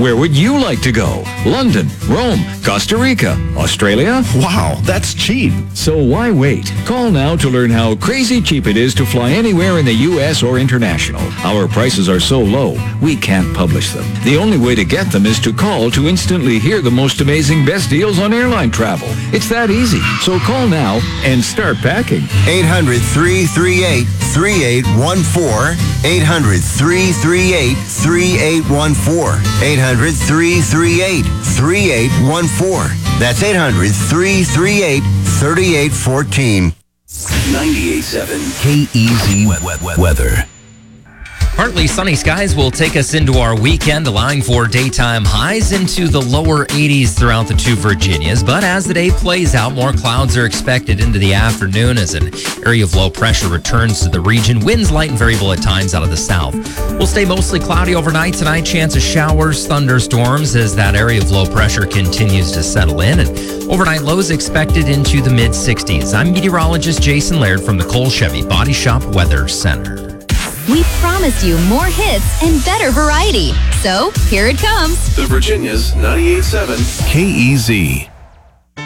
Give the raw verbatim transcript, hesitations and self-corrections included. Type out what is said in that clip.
Where would you like to go? London, Rome, Costa Rica, Australia? Wow, that's cheap. So why wait? Call now to learn how crazy cheap it is to fly anywhere in the U S or international. Our prices are so low, we can't publish them. The only way to get them is to call to instantly hear the most amazing best deals on airline travel. It's that easy. So call now and start packing. eight hundred, three three eight, three eight one four. eight hundred, three three eight, three eight one four. eight hundred, three three eight, three eight one four. That's eight hundred, three three eight, three eight one four. ninety-eight point seven K E Z weather. Partly sunny skies will take us into our weekend, allowing for daytime highs into the lower eighties throughout the two Virginias. But as the day plays out, more clouds are expected into the afternoon as an area of low pressure returns to the region. Winds light and variable at times out of the south. We'll stay mostly cloudy overnight tonight. Chance of showers, thunderstorms as that area of low pressure continues to settle in. And overnight lows expected into the mid sixties. I'm meteorologist Jason Laird from the Cole Chevy Body Shop Weather Center. We promised you more hits and better variety. So, here it comes. The Virginia's ninety-eight point seven K E Z.